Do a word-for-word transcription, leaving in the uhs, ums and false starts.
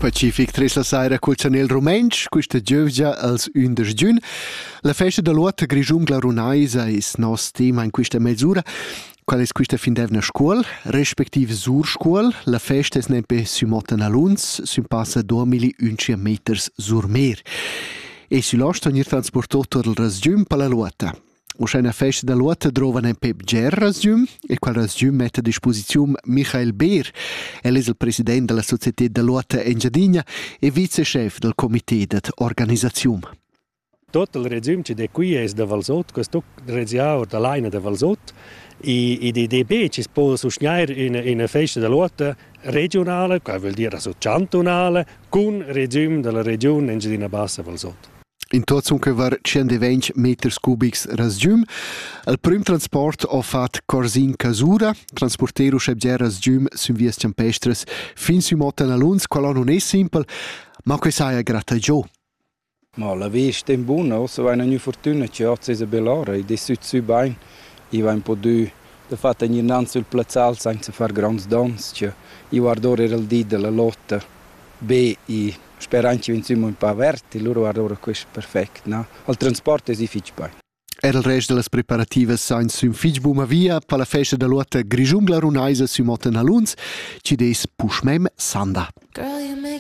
Pacific tres la saira col Chanel Romensch, questa giovgia als undici giugn. La festa da Luota Grischun Glarunaisa is nos tema in questa mezz'ora. Qual es questa fin d'evna scuol, respektiv sur scuol. La festa es nempe sumotan a Lunz, sum passa duemilauncia meters sur mer. E si lost ogni transportato del rasgium per la Luota. Uscena festa da Luota trova un pep ger rasgium e quel rasgium mette a disposizione Michael Beer. El es il president della Società da Luota Engiadina e vicechef del comité d'organizzazione. Tot il regime che qui è da Valsot, questo regiao da Laina da Valsot, e e di D B ci può sostenere in in una festa da Luota regionale, che vuol dire so cantonale, con regime della regione Engiadina Bassa Valsot. In tot que var centoventi meters cubics rasgium. Il prim transport ha fatto Corsin Casura, transportero schebger rasgium sum vias campestres fin su motan a Lunz, qual non è simple, ma che sai a gratta giò. Ma la vista è buona, ossa vai una fortuna, ci ha se bell'ora, e di su su bain, i va un po' du, da fatta in nan sul plazzal senza far grandi dans, cioè i guardo era il dì della lotta, B i Speranci vinciamo un po' averti, loro guardano questo perfetto, no? Il trasporto è difficile poi. Era il resto delle preparative sain sum fitch buma via per la festa da Luota Grischun Glarunaisa su motan a Lunz, ci des pushmem sanda.